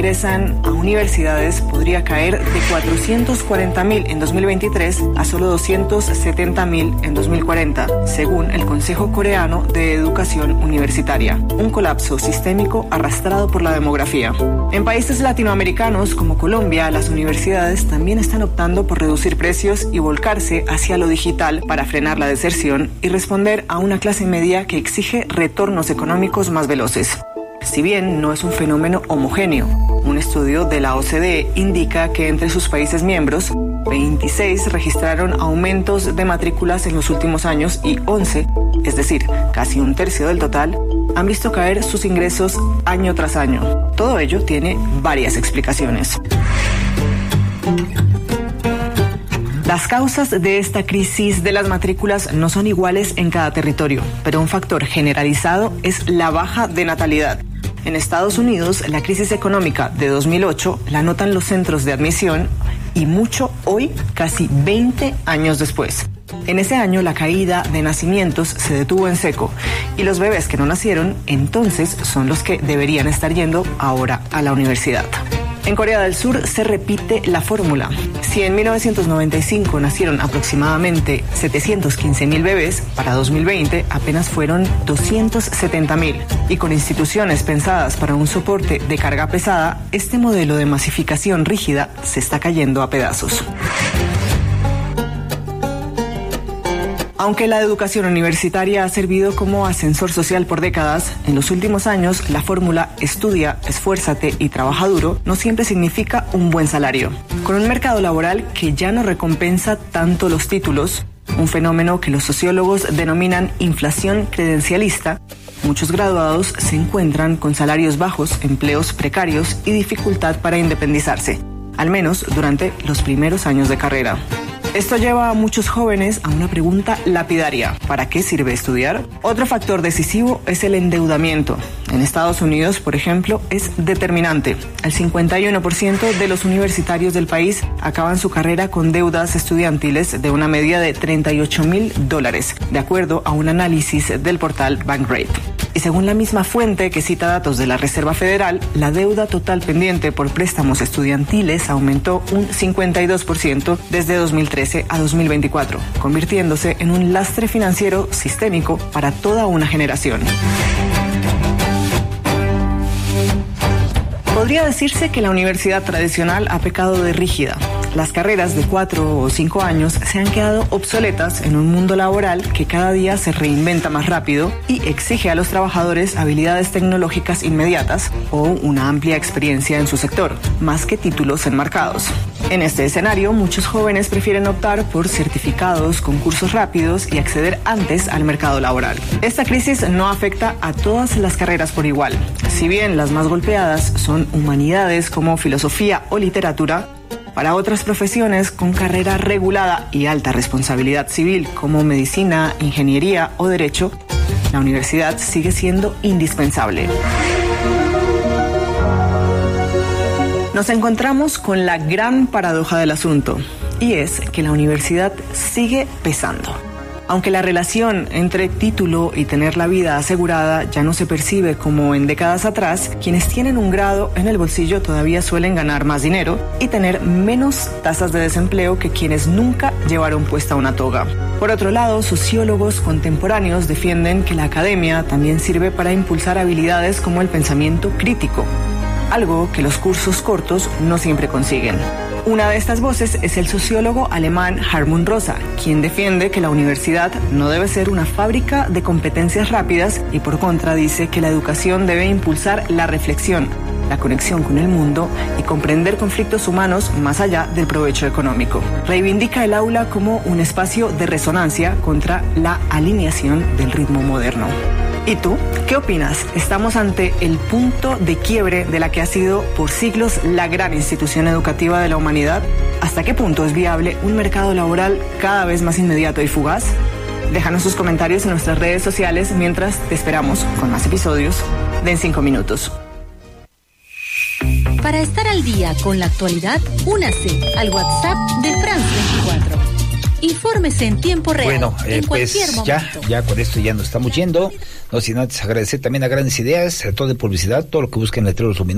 ingresan a universidades podría caer de 440.000 en 2023 a solo 270.000 en 2040, según el Consejo Coreano de Educación Universitaria. Un colapso sistémico arrastrado por la demografía. En países latinoamericanos como Colombia, las universidades también están optando por reducir precios y volcarse hacia lo digital para frenar la deserción y responder a una clase media que exige retornos económicos más veloces. Si bien no es un fenómeno homogéneo, un estudio de la OCDE indica que entre sus países miembros, 26 registraron aumentos de matrículas en los últimos años y 11, es decir, casi un tercio del total, han visto caer sus ingresos año tras año. Todo ello tiene varias explicaciones. Las causas de esta crisis de las matrículas no son iguales en cada territorio, pero un factor generalizado es la baja de natalidad. En Estados Unidos, la crisis económica de 2008 la notan los centros de admisión y mucho hoy, casi 20 años después. En ese año, la caída de nacimientos se detuvo en seco y los bebés que no nacieron entonces son los que deberían estar yendo ahora a la universidad. En Corea del Sur se repite la fórmula. Si en 1995 nacieron aproximadamente 715.000 bebés, para 2020 apenas fueron 270.000. Y con instituciones pensadas para un soporte de carga pesada, este modelo de masificación rígida se está cayendo a pedazos. Aunque la educación universitaria ha servido como ascensor social por décadas, en los últimos años la fórmula estudia, esfuérzate y trabaja duro no siempre significa un buen salario. Con un mercado laboral que ya no recompensa tanto los títulos, un fenómeno que los sociólogos denominan inflación credencialista, muchos graduados se encuentran con salarios bajos, empleos precarios y dificultad para independizarse, al menos durante los primeros años de carrera. Esto lleva a muchos jóvenes a una pregunta lapidaria: ¿para qué sirve estudiar? Otro factor decisivo es el endeudamiento. En Estados Unidos, por ejemplo, es determinante. El 51% de los universitarios del país acaban su carrera con deudas estudiantiles de una media de $38.000, de acuerdo a un análisis del portal Bankrate. Y según la misma fuente que cita datos de la Reserva Federal, la deuda total pendiente por préstamos estudiantiles aumentó un 52% desde 2013 a 2024, convirtiéndose en un lastre financiero sistémico para toda una generación. Podría decirse que la universidad tradicional ha pecado de rígida. Las carreras de 4 o 5 años se han quedado obsoletas en un mundo laboral que cada día se reinventa más rápido y exige a los trabajadores habilidades tecnológicas inmediatas o una amplia experiencia en su sector, más que títulos enmarcados. En este escenario, muchos jóvenes prefieren optar por certificados, concursos rápidos y acceder antes al mercado laboral. Esta crisis no afecta a todas las carreras por igual. Si bien las más golpeadas son humanidades como filosofía o literatura, para otras profesiones con carrera regulada y alta responsabilidad civil como medicina, ingeniería o derecho, la universidad sigue siendo indispensable. Nos encontramos con la gran paradoja del asunto, y es que la universidad sigue pesando. Aunque la relación entre título y tener la vida asegurada ya no se percibe como en décadas atrás, quienes tienen un grado en el bolsillo todavía suelen ganar más dinero y tener menos tasas de desempleo que quienes nunca llevaron puesta una toga. Por otro lado, sociólogos contemporáneos defienden que la academia también sirve para impulsar habilidades como el pensamiento crítico, algo que los cursos cortos no siempre consiguen. Una de estas voces es el sociólogo alemán Hartmut Rosa, quien defiende que la universidad no debe ser una fábrica de competencias rápidas y por contra dice que la educación debe impulsar la reflexión, la conexión con el mundo y comprender conflictos humanos más allá del provecho económico. Reivindica el aula como un espacio de resonancia contra la alineación del ritmo moderno. ¿Y tú? ¿Qué opinas? ¿Estamos ante el punto de quiebre de la que ha sido por siglos la gran institución educativa de la humanidad? ¿Hasta qué punto es viable un mercado laboral cada vez más inmediato y fugaz? Déjanos sus comentarios en nuestras redes sociales mientras te esperamos con más episodios de En 5 Minutos. Para estar al día con la actualidad, únase al WhatsApp de France24. Infórmese en tiempo real. Bueno, en cualquier pues momento. ya con esto ya nos estamos yendo. No sin antes agradecer también a Grandes Ideas, todo de publicidad, todo lo que busquen letreros luminosos.